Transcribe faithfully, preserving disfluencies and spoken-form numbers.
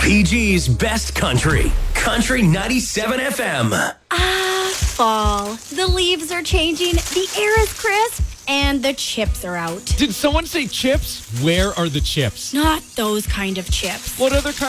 P G's Best Country. Country ninety-seven F M. Ah, fall. The leaves are changing, the air is crisp, and the chips are out. Did someone say chips? Where are the chips? Not those kind of chips. What other kind?